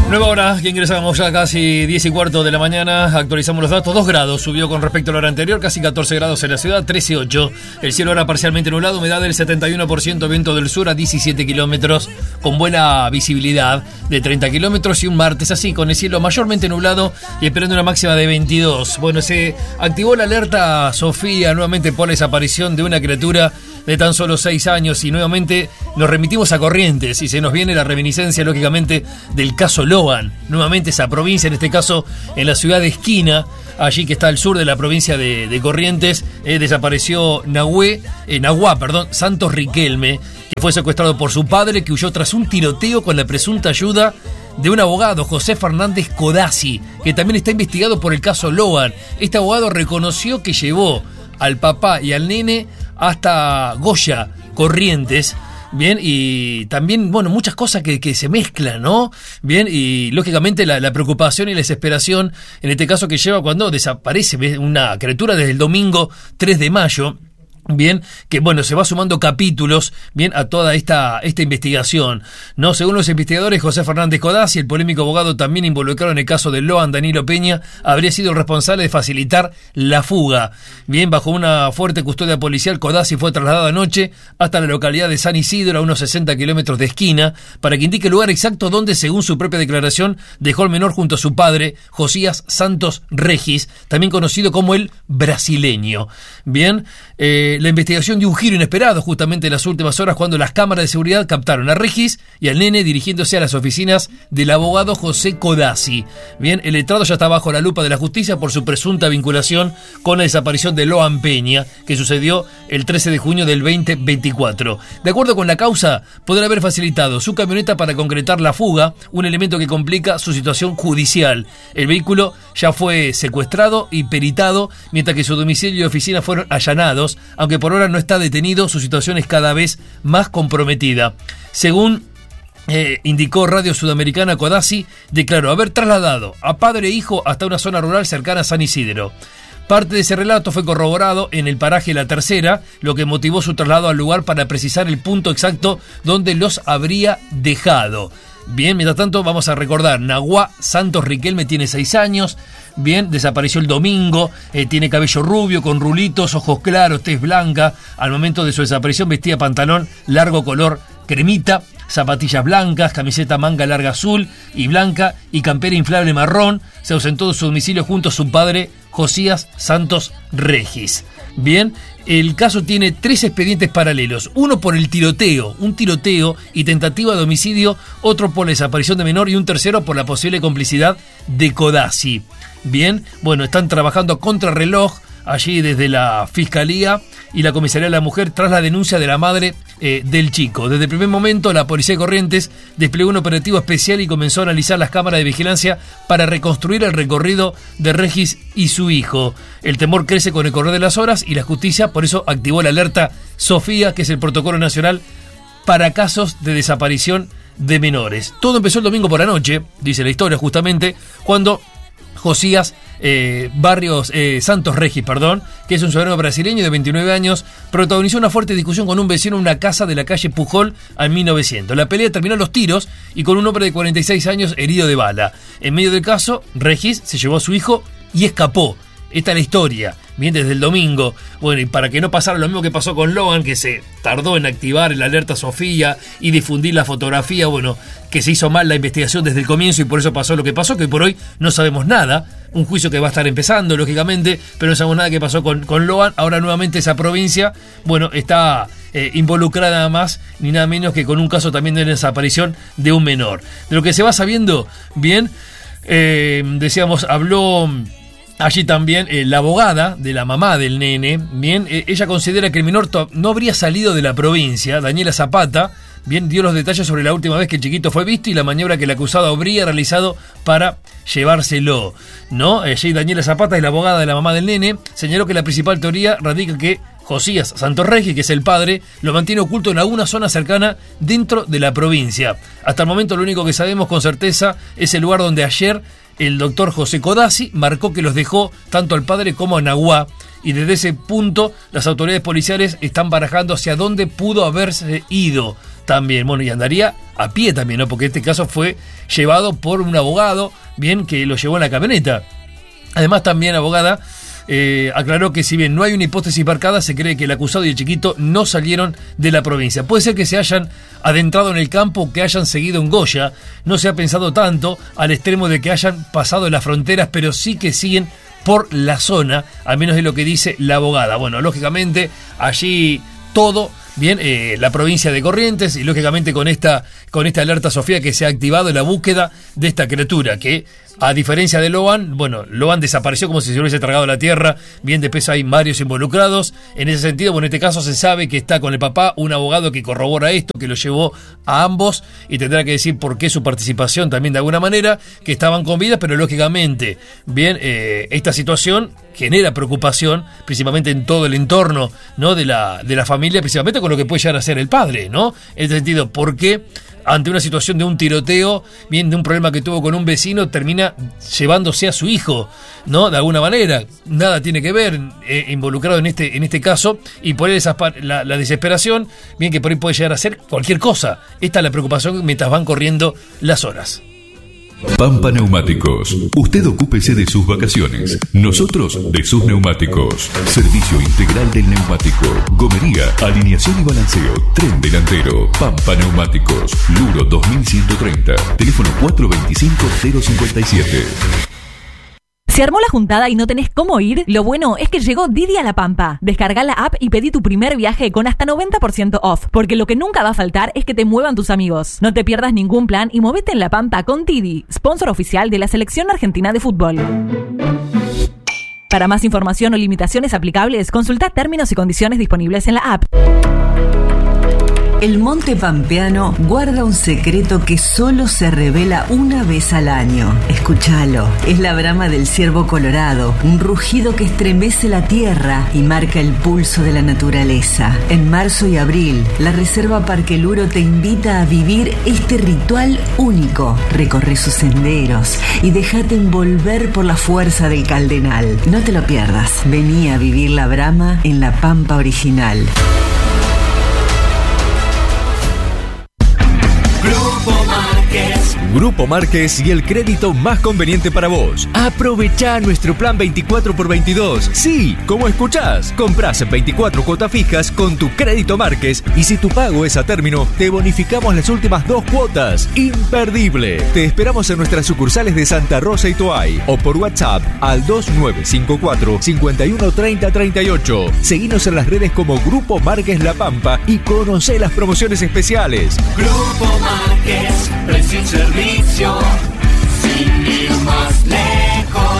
Nueva hora, que ingresamos ya casi 10 y cuarto de la mañana, actualizamos los datos, 2 grados, subió con respecto a la hora anterior, casi 14 grados en la ciudad, 13,8, el cielo ahora parcialmente nublado, humedad del 71%, viento del sur a 17 kilómetros, con buena visibilidad de 30 kilómetros y un martes así, con el cielo mayormente nublado y esperando una máxima de 22. Bueno, se activó la alerta Sofía nuevamente por la desaparición de una criatura de tan solo 6 años y nuevamente nos remitimos a Corrientes y se nos viene la reminiscencia lógicamente del caso Loan, nuevamente esa provincia, en este caso en la ciudad de Esquina, allí que está al sur de la provincia de Corrientes, desapareció Nahuá Santos Riquelme, que fue secuestrado por su padre, que huyó tras un tiroteo con la presunta ayuda de un abogado, José Fernández Codazzi, que también está investigado por el caso Loan. Este abogado reconoció que llevó al papá y al nene hasta Goya, Corrientes, bien, y también, bueno, muchas cosas que se mezclan, ¿no? Bien, y lógicamente la preocupación y la desesperación, en este caso que lleva cuando desaparece una criatura desde el domingo 3 de mayo, bien, que bueno, se va sumando capítulos, bien, a toda esta investigación, ¿no? Según los investigadores, José Fernández Codazzi, el polémico abogado también involucrado en el caso de Loan, Danilo Peña, habría sido el responsable de facilitar la fuga. Bien, bajo una fuerte custodia policial, Codazzi fue trasladado anoche hasta la localidad de San Isidro, a unos 60 kilómetros de Esquina, para que indique el lugar exacto donde, según su propia declaración, dejó al menor junto a su padre, Josías Santos Regis, también conocido como el brasileño. Bien, la investigación dio un giro inesperado justamente en las últimas horas cuando las cámaras de seguridad captaron a Regis y al nene dirigiéndose a las oficinas del abogado José Codazzi. Bien, el letrado ya está bajo la lupa de la justicia por su presunta vinculación con la desaparición de Loan Peña, que sucedió el 13 de junio del 2024. De acuerdo con la causa, podrá haber facilitado su camioneta para concretar la fuga, un elemento que complica su situación judicial. El vehículo ya fue secuestrado y peritado, mientras que su domicilio y oficina fueron allanados, aunque por ahora no está detenido, su situación es cada vez más comprometida. Según indicó Radio Sudamericana, Codazzi declaró haber trasladado a padre e hijo hasta una zona rural cercana a San Isidro. Parte de ese relato fue corroborado en el paraje La Tercera, lo que motivó su traslado al lugar para precisar el punto exacto donde los habría dejado. Bien, mientras tanto vamos a recordar, Nahuá Santos Riquelme tiene 6 años, bien, desapareció el domingo, tiene cabello rubio, con rulitos, ojos claros, tez blanca. Al momento de su desaparición vestía pantalón largo color cremita, zapatillas blancas, camiseta manga larga azul y blanca y campera inflable marrón. Se ausentó de su domicilio junto a su padre, Josías Santos Regis. Bien, el caso tiene 3 expedientes paralelos, uno por el tiroteo, un tiroteo y tentativa de homicidio, otro por la desaparición de menor y un tercero por la posible complicidad de Codazzi. Bien, bueno, están trabajando a contrarreloj allí desde la Fiscalía y la Comisaría de la Mujer tras la denuncia de la madre del chico. Desde el primer momento, la Policía de Corrientes desplegó un operativo especial y comenzó a analizar las cámaras de vigilancia para reconstruir el recorrido de Regis y su hijo. El temor crece con el correr de las horas y la justicia por eso activó la alerta Sofía, que es el protocolo nacional para casos de desaparición de menores. Todo empezó el domingo por la noche, dice la historia justamente, cuando Josías Santos Regis, que es un ciudadano brasileño de 29 años, protagonizó una fuerte discusión con un vecino en una casa de la calle Pujol al 1900. La pelea terminó a los tiros y con un hombre de 46 años herido de bala. En medio del caso, Regis se llevó a su hijo y escapó. Esta es la historia, bien, desde el domingo. Bueno, y para que no pasara lo mismo que pasó con Loan, que se tardó en activar el alerta Sofía y difundir la fotografía, bueno, que se hizo mal la investigación desde el comienzo y por eso pasó lo que pasó, que hoy por hoy no sabemos nada. Un juicio que va a estar empezando, lógicamente, pero no sabemos nada que pasó con Loan. Ahora nuevamente esa provincia, bueno, está involucrada nada más ni nada menos que con un caso también de desaparición de un menor. De lo que se va sabiendo, bien, decíamos, habló allí también la abogada de la mamá del nene, bien, ella considera que el menor no habría salido de la provincia. Daniela Zapata, bien, dio los detalles sobre la última vez que el chiquito fue visto y la maniobra que el acusado habría realizado para llevárselo, ¿no? Allí Daniela Zapata es la abogada de la mamá del nene, señaló que la principal teoría radica que Josías Santos Regis, que es el padre, lo mantiene oculto en alguna zona cercana dentro de la provincia. Hasta el momento lo único que sabemos con certeza es el lugar donde ayer el doctor José Codazzi marcó que los dejó tanto al padre como a Nahuá, y desde ese punto las autoridades policiales están barajando hacia dónde pudo haberse ido. también. Bueno, y andaría a pie también, ¿no? Porque este caso fue llevado por un abogado, bien, que lo llevó en la camioneta. Además, también, abogada, aclaró que si bien no hay una hipótesis marcada, se cree que el acusado y el chiquito no salieron de la provincia. Puede ser que se hayan adentrado en el campo o que hayan seguido en Goya. No se ha pensado tanto al extremo de que hayan pasado las fronteras, pero sí que siguen por la zona, al menos es lo que dice la abogada. Bueno, lógicamente, allí todo bien, la provincia de Corrientes, y lógicamente con esta alerta, Sofía, que se ha activado la búsqueda de esta criatura, que a diferencia de Loan, bueno, Loan desapareció como si se hubiese tragado la tierra, bien, después hay varios involucrados, en ese sentido, bueno, en este caso se sabe que está con el papá un abogado que corrobora esto, que lo llevó a ambos, y tendrá que decir por qué su participación también de alguna manera, que estaban con vida, pero lógicamente, bien, esta situación genera preocupación, principalmente en todo el entorno, ¿no?, de la familia, principalmente con lo que puede llegar a ser el padre, ¿no? En este sentido, ¿por qué ante una situación de un tiroteo, bien, de un problema que tuvo con un vecino, termina llevándose a su hijo, ¿no? De alguna manera, nada tiene que ver involucrado en este caso, y por ahí la desesperación, bien, que por ahí puede llegar a ser cualquier cosa. Esta es la preocupación mientras van corriendo las horas. Pampa Neumáticos. Usted ocúpese de sus vacaciones. Nosotros de sus neumáticos. Servicio integral del neumático. Gomería, alineación y balanceo. Tren delantero. Pampa Neumáticos. Luro 2130. Teléfono 425-057. ¿Se armó la juntada y no tenés cómo ir? Lo bueno es que llegó Didi a La Pampa. Descarga la app y pedí tu primer viaje con hasta 90% off, porque lo que nunca va a faltar es que te muevan tus amigos. No te pierdas ningún plan y movete en La Pampa con Didi, sponsor oficial de la Selección Argentina de Fútbol. Para más información o limitaciones aplicables, consulta términos y condiciones disponibles en la app. El monte pampeano guarda un secreto que solo se revela una vez al año. Escúchalo. Es la brama del ciervo colorado, un rugido que estremece la tierra y marca el pulso de la naturaleza. En marzo y abril, la Reserva Parque Luro te invita a vivir este ritual único. Recorre sus senderos y déjate envolver por la fuerza del caldenal. No te lo pierdas. Vení a vivir la brama en la Pampa original. Grupo Márquez y el crédito más conveniente para vos. Aprovechá nuestro plan 24x22. Sí, como escuchás. Comprás en 24 cuotas fijas con tu crédito Márquez y si tu pago es a término, te bonificamos las últimas 2 cuotas. Imperdible. Te esperamos en nuestras sucursales de Santa Rosa y Toay o por WhatsApp al 2954 513038. Seguinos en las redes como Grupo Márquez La Pampa y conocé las promociones especiales. Grupo Márquez, precio y servicio, sin ir más lejos.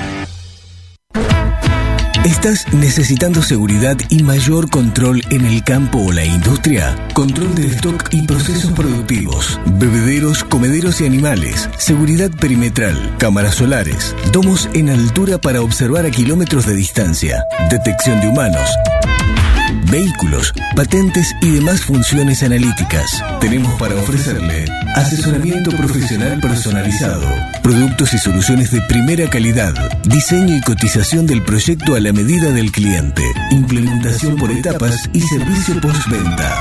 ¿Estás necesitando seguridad y mayor control en el campo o la industria? Control del stock y procesos productivos, bebederos, comederos y animales, seguridad perimetral, cámaras solares, domos en altura para observar a kilómetros de distancia, detección de humanos, vehículos, patentes y demás funciones analíticas. Tenemos para ofrecerle asesoramiento profesional personalizado, productos y soluciones de primera calidad, diseño y cotización del proyecto a la medida del cliente, implementación por etapas y servicio postventa.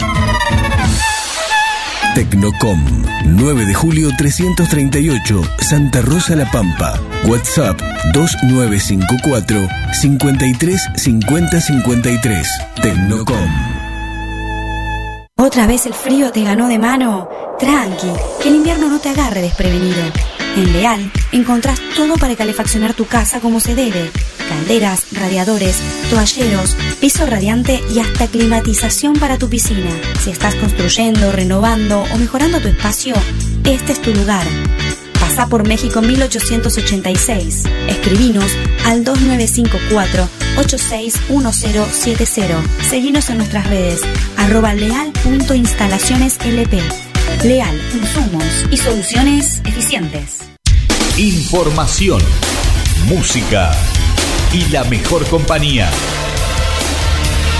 Tecnocom, 9 de julio 338, Santa Rosa La Pampa. WhatsApp 2954 53 50 53. Tecnocom. ¿Otra vez el frío te ganó de mano? Tranqui, que el invierno no te agarre desprevenido. En Leal encontrás todo para calefaccionar tu casa como se debe. Calderas, radiadores, toalleros, piso radiante y hasta climatización para tu piscina. Si estás construyendo, renovando o mejorando tu espacio, este es tu lugar. Pasá por México 1886. Escribinos al 2954-861070. Seguinos en nuestras redes @leal.instalacioneslp. Leal, insumos y soluciones eficientes. Información, música y la mejor compañía.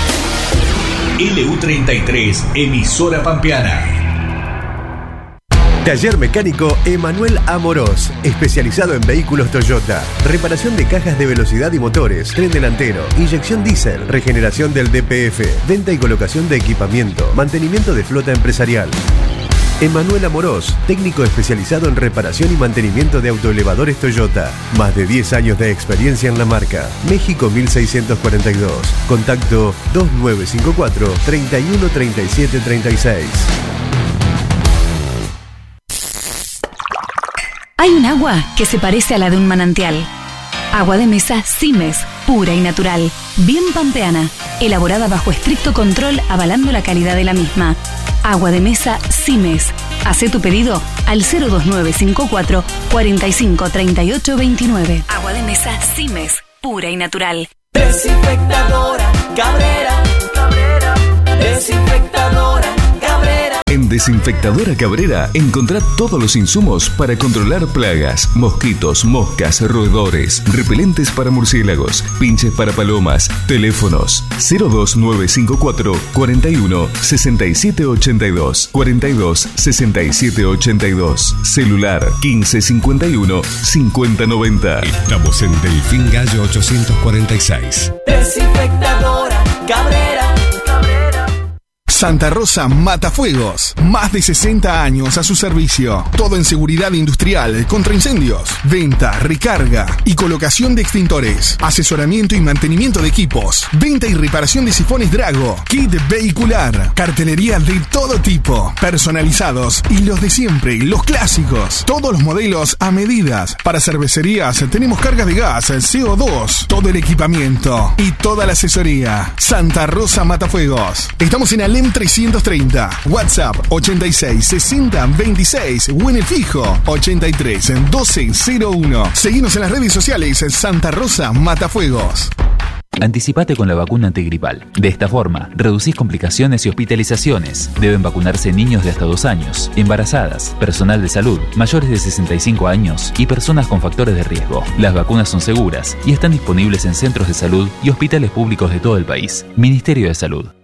LU33, emisora pampeana. Taller Mecánico Emanuel Amorós, especializado en vehículos Toyota, reparación de cajas de velocidad y motores, tren delantero, inyección diésel, regeneración del DPF, venta y colocación de equipamiento, mantenimiento de flota empresarial. Emanuel Amorós, técnico especializado en reparación y mantenimiento de autoelevadores Toyota. Más de 10 años de experiencia en la marca. México 1642. Contacto 2954 31 37 36. Hay un agua que se parece a la de un manantial. Agua de mesa Simes, pura y natural, bien pampeana, elaborada bajo estricto control avalando la calidad de la misma. Agua de mesa Simes. Hacé tu pedido al 02954 45 38 29. Agua de mesa Simes, pura y natural. Desinfectadora Cabrera. Desinfectadora Cabrera. En Desinfectadora Cabrera encontrá todos los insumos para controlar plagas, mosquitos, moscas, roedores, repelentes para murciélagos, pinches para palomas, teléfonos 02954 41 67 82, 42 67 82, celular 1551 5090. Estamos en Delfín Gallo 846. Desinfectadora Cabrera. Santa Rosa Matafuegos. Más de 60 años a su servicio. Todo en seguridad industrial contra incendios. Venta, recarga y colocación de extintores. Asesoramiento y mantenimiento de equipos. Venta y reparación de sifones Drago. Kit vehicular. Cartelería de todo tipo. Personalizados y los de siempre, los clásicos. Todos los modelos a medidas. Para cervecerías tenemos cargas de gas, CO2. Todo el equipamiento y toda la asesoría. Santa Rosa Matafuegos. Estamos en Alem 330, WhatsApp 86 60 26 o en el fijo 83 12 01. Seguimos en las redes sociales Santa Rosa Matafuegos. Anticipate con la vacuna antigripal. De esta forma, reducís complicaciones y hospitalizaciones. Deben vacunarse niños de hasta 2 años, embarazadas, personal de salud, mayores de 65 años y personas con factores de riesgo. Las vacunas son seguras y están disponibles en centros de salud y hospitales públicos de todo el país. Ministerio de Salud.